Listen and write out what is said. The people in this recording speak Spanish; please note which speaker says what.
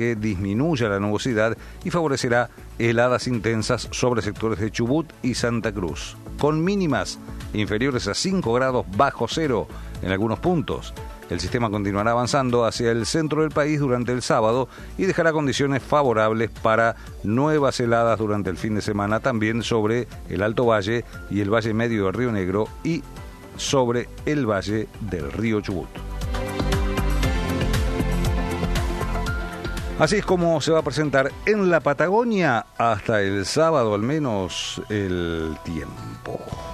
Speaker 1: que disminuya la nubosidad y favorecerá heladas intensas sobre sectores de Chubut y Santa Cruz, con mínimas inferiores a 5 grados bajo cero en algunos puntos. El sistema continuará avanzando hacia el centro del país durante el sábado y dejará condiciones favorables para nuevas heladas durante el fin de semana, también sobre el Alto Valle y el Valle Medio del Río Negro y sobre el Valle del Río Chubut. Así es como se va a presentar en la Patagonia hasta el sábado al menos el tiempo.